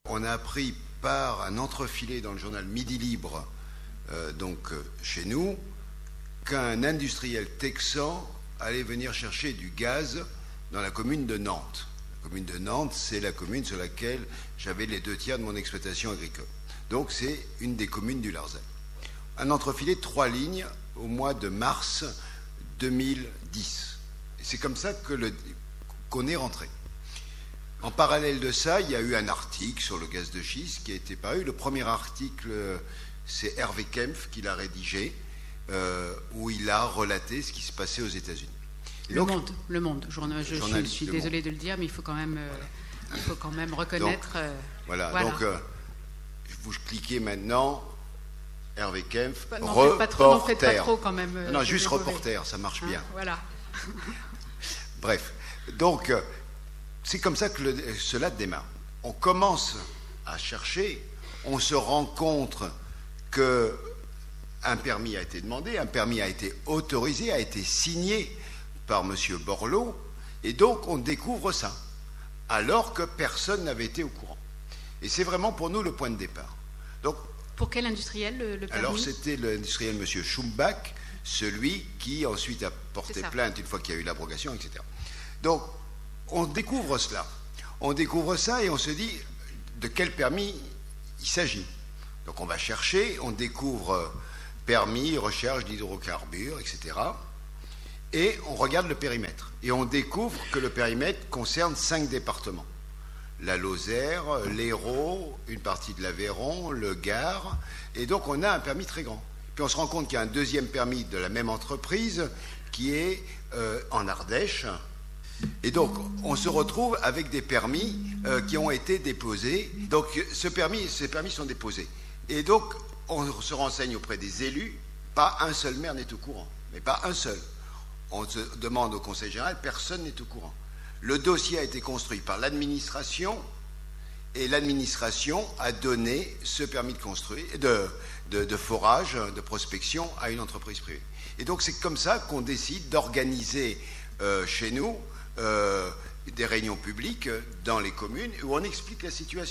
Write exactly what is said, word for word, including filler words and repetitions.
On a appris par un entrefilet dans le journal Midi Libre, euh, donc euh, chez nous, qu'un industriel texan allait venir chercher du gaz dans la commune de Nantes. La commune de Nantes, c'est la commune sur laquelle j'avais les deux tiers de mon exploitation agricole. Donc c'est une des communes du Larzac. Un entrefilet de trois lignes au mois de mars deux mille dix. Et c'est comme ça que le, qu'on est rentré. En parallèle de ça, il y a eu un article sur le gaz de schiste qui a été paru. Le premier article, c'est Hervé Kempf qui l'a rédigé, euh, où il a relaté ce qui se passait aux États-Unis. Le donc, Monde, le Monde. Je, je, je, je suis désolé de le dire, mais il faut quand même, euh, il faut quand même reconnaître. Donc, euh, voilà. voilà. Donc, euh, vous cliquez maintenant. Hervé Kempf, non, reporter. Pas trop, non, faites pas trop quand même. Euh, non, juste reporter, ça marche hein, bien. Voilà. Bref, donc euh, c'est comme ça que le, cela démarre. On commence à chercher, on se rend compte que un permis a été demandé, un permis a été autorisé, a été signé par M. Borloo, et donc on découvre ça, alors que personne n'avait été au courant. Et c'est vraiment pour nous le point de départ. Donc, pour quel industriel le, le permis ? Alors c'était l'industriel M. Schumbach, celui qui ensuite a porté plainte une fois qu'il y a eu l'abrogation, et cetera. Donc on découvre cela. On découvre ça et on se dit de quel permis il s'agit. Donc on va chercher, on découvre permis, recherche d'hydrocarbures, et cetera. Et on regarde le périmètre. Et on découvre que le périmètre concerne cinq départements. La Lozère, l'Hérault, une partie de l'Aveyron, le Gard, et donc on a un permis très grand. Puis on se rend compte qu'il y a un deuxième permis de la même entreprise qui est euh, en Ardèche, et donc on se retrouve avec des permis euh, qui ont été déposés. Donc ce permis, ces permis sont déposés, et donc on se renseigne auprès des élus. Pas un seul maire n'est au courant, mais pas un seul. On se demande au Conseil général, personne n'est au courant. Le dossier a été construit par l'administration et l'administration a donné ce permis de construire, de, de, de forage, de prospection à une entreprise privée. Et donc c'est comme ça qu'on décide d'organiser euh, chez nous euh, des réunions publiques dans les communes où on explique la situation.